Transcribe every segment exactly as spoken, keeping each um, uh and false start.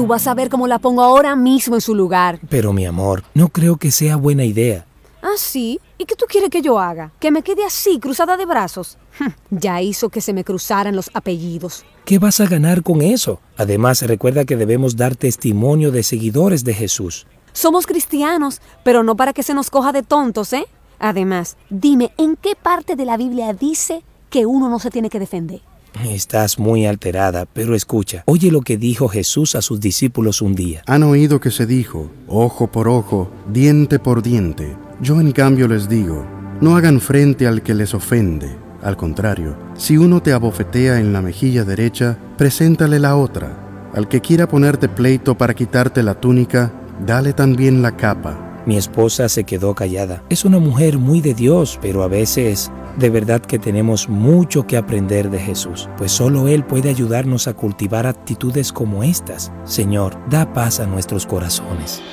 Tú vas a ver cómo la pongo ahora mismo en su lugar. Pero mi amor, no creo que sea buena idea. ¿Ah, sí? ¿Y qué tú quieres que yo haga? ¿Que me quede así, cruzada de brazos? Ya hizo que se me cruzaran los apellidos. ¿Qué vas a ganar con eso? Además, recuerda que debemos dar testimonio de seguidores de Jesús. Somos cristianos, pero no para que se nos coja de tontos, ¿eh? Además, dime, ¿en qué parte de la Biblia dice que uno no se tiene que defender? Estás muy alterada, pero escucha. Oye lo que dijo Jesús a sus discípulos un día. Han oído que se dijo, ojo por ojo, diente por diente. Yo en cambio les digo, no hagan frente al que les ofende. Al contrario, si uno te abofetea en la mejilla derecha, preséntale la otra. Al que quiera ponerte pleito para quitarte la túnica, dale también la capa. Mi esposa se quedó callada. Es una mujer muy de Dios, pero a veces de verdad que tenemos mucho que aprender de Jesús, pues solo Él puede ayudarnos a cultivar actitudes como estas. Señor, da paz a nuestros corazones.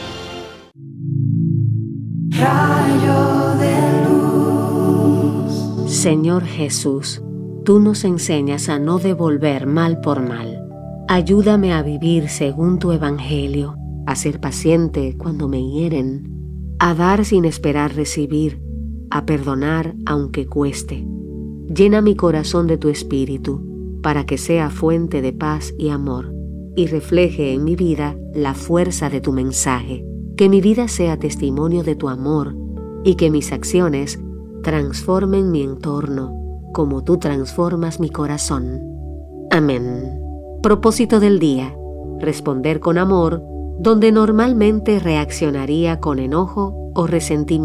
Rayo de luz. Señor Jesús, tú nos enseñas a no devolver mal por mal. Ayúdame a vivir según tu evangelio, a ser paciente cuando me hieren, a dar sin esperar recibir, a perdonar aunque cueste. Llena mi corazón de tu espíritu, para que sea fuente de paz y amor, y refleje en mi vida la fuerza de tu mensaje. Que mi vida sea testimonio de tu amor, y que mis acciones transformen mi entorno, como tú transformas mi corazón. Amén. Propósito del día: responder con amor donde normalmente reaccionaría con enojo o resentimiento.